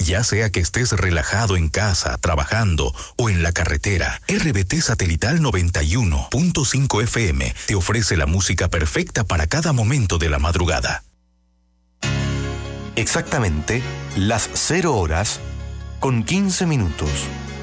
Ya sea que estés relajado en casa, trabajando o en la carretera, RBT Satelital 91.5 FM te ofrece la música perfecta para cada momento de la madrugada. Exactamente las 0 horas con 15 minutos.